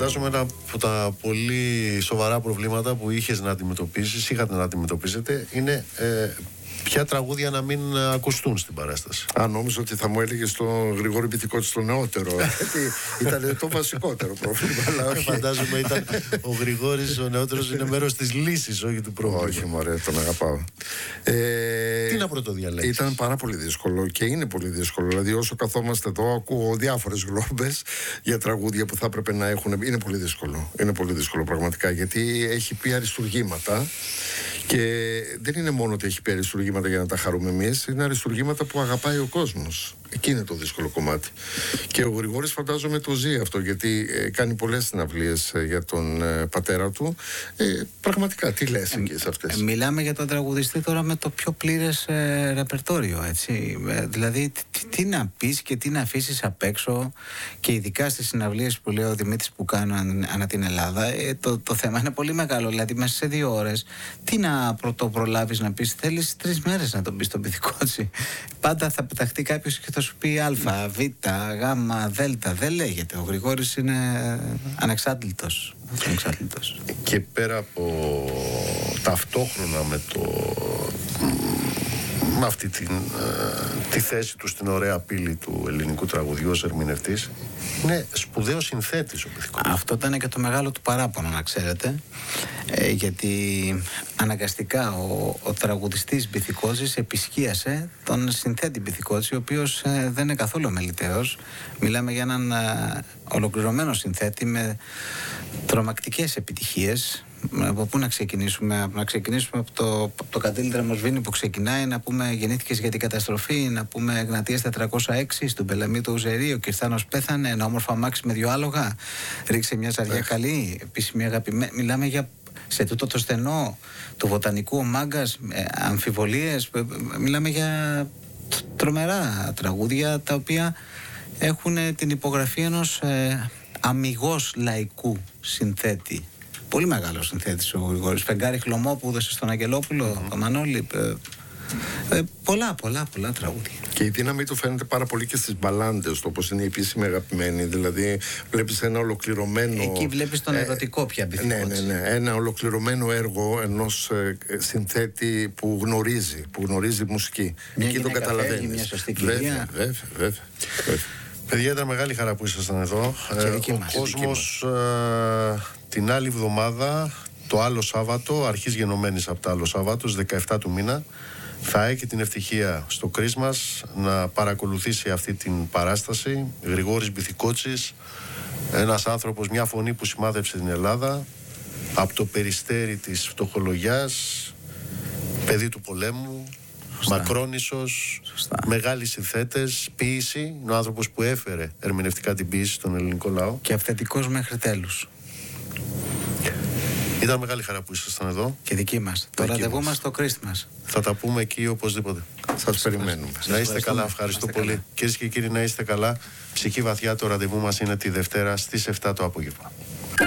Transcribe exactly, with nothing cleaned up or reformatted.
φαντάζομαι ένα από τα πολύ σοβαρά προβλήματα που είχες να αντιμετωπίσεις, είχατε να αντιμετωπίσετε, είναι ε, ποια τραγούδια να μην ακουστούν στην παράσταση. Α, νόμιζα ότι θα μου έλεγε στον Γρηγόρη Μπιθικότσι το νεότερο. Γιατί ήταν το βασικότερο πρόβλημα. Αλλά όχι. Φαντάζομαι ήταν ο Γρηγόρης ο νεότερος είναι μέρος της λύσης, όχι του πρόβληματος. Όχι, μωρέ, τον αγαπάω. Ε, Τι να πρωτοδιαλέξεις? Ήταν πάρα πολύ δύσκολο και είναι πολύ δύσκολο. Δηλαδή, όσο καθόμαστε εδώ, ακούω διάφορες γλόμπες για τραγούδια που θα έπρεπε να έχουν. Είναι πολύ δύσκολο. Είναι πολύ δύσκολο πραγματικά, γιατί έχει πει αριστουργήματα. Και δεν είναι μόνο ότι έχει πει αριστουργήματα για να τα χαρούμε εμείς, είναι αριστουργήματα που αγαπάει ο κόσμος. Εκεί είναι το δύσκολο κομμάτι. Και ο Γρηγόρης φαντάζομαι το ζει αυτό, γιατί ε, κάνει πολλές συναυλίες ε, για τον ε, πατέρα του. Ε, πραγματικά, τι λες ε, εκεί σε αυτές? Ε, μιλάμε για τον τραγουδιστή τώρα με το πιο πλήρες ε, ρεπερτόριο, έτσι. Ε, δηλαδή, τι, τι να πεις και τι να αφήσεις απ' έξω, και ειδικά στις συναυλίες που λέει ο Δημήτρης που κάνω αν, ανά την Ελλάδα, ε, το, το θέμα είναι πολύ μεγάλο. Δηλαδή, μέσα σε δύο ώρες, τι να πρωτοπρολάβεις να πεις? Θέλεις τρεις μέρες να τον πεις τον Μπιθικότσι. Πάντα θα πεταχτεί κάποιος και θα σου πει Α, Β, Γ, Δ. Δεν λέγεται. Ο Γρηγόρης είναι ανεξάντλητος. ανεξάντλητος. Και πέρα από ταυτόχρονα με το με αυτή την, τη θέση του στην ωραία πύλη του ελληνικού τραγουδιού ως ερμηνευτής, είναι σπουδαίος συνθέτης ο Μπιθικότσης. Αυτό ήταν και το μεγάλο του παράπονο, να ξέρετε, ε, γιατί αναγκαστικά ο, ο τραγουδιστής Μπιθικότσης επισκίασε τον συνθέτη Μπιθικότση, ο οποίος ε, δεν είναι καθόλου αμεληταίος. Μιλάμε για έναν ε, ολοκληρωμένο συνθέτη με τρομακτικές επιτυχίες. Από πού να ξεκινήσουμε? Να ξεκινήσουμε από το, από το Καντήλι Τραμοσβήνη που ξεκινάει, να πούμε Γεννήθηκες για την καταστροφή, να πούμε Εγνατίας τετρακόσια έξι, στον Πελαμή το Ουζερί, ο Κυρθάνος πέθανε, ένα όμορφο αμάξι με δυο άλογα, ρίξε μια ζαριά καλή, επίσημη αγαπημένη. Μιλάμε για σε τούτο το στενό του Βοτανικού ο Μάγκας, ε, αμφιβολίες. Ε, μιλάμε για τρομερά τραγούδια τα οποία έχουν την υπογραφή ενός ε, αμιγώς λαϊκού συνθέτη. Πολύ μεγάλο συνθέτης ο Γρηγόρης. Φεγγάρι χλωμό που έδωσε στον Αγγελόπουλο, mm-hmm. το Μανώλη. Ε, ε, πολλά, πολλά, πολλά τραγούδια. Και η δύναμη του φαίνεται πάρα πολύ και στις μπαλάντες, όπως είναι η επίσημη αγαπημένη. Δηλαδή, βλέπεις ένα ολοκληρωμένο. Εκεί βλέπεις τον ερωτικό ε, πια Μπιθικότση. Ναι, ναι, ναι. Ένα ολοκληρωμένο έργο ενός ε, συνθέτη που γνωρίζει, που γνωρίζει μουσική. Μια Εκεί τον καταλαβαίνεις. Μια σωστή κυρία. Βέβαια, βέβαια, βέβαια. Παιδιά, ήταν μεγάλη χαρά που ήσασταν εδώ. Ε, ο κόσμος ε, την άλλη εβδομάδα, το άλλο Σάββατο, αρχής γενομένης από το άλλο Σάββατο, στις δεκαεφτά του μήνα, θα έχει την ευτυχία στο Κρίσμας να παρακολουθήσει αυτή την παράσταση. Γρηγόρης Μπιθικότσης, ένας άνθρωπος, μια φωνή που σημάδεψε την Ελλάδα από το περιστέρι της φτωχολογιάς, παιδί του πολέμου. Σωστά. Μακρόνισσος, Σωστά. Μεγάλοι συνθέτες, ποίηση. Είναι ο άνθρωπος που έφερε ερμηνευτικά την ποίηση στον ελληνικό λαό. Και αυθεντικός μέχρι τέλους. Ήταν μεγάλη χαρά που ήσασταν εδώ. Και δική μας. Το ραντεβού μας στο Christmas. Θα τα πούμε εκεί οπωσδήποτε. Σας περιμένουμε. Να είστε καλά, ευχαριστώ πολύ. Κυρίες και κύριοι, να είστε καλά. Ψυχή βαθιά, το ραντεβού μας είναι τη Δευτέρα στις εφτά το απόγευμα.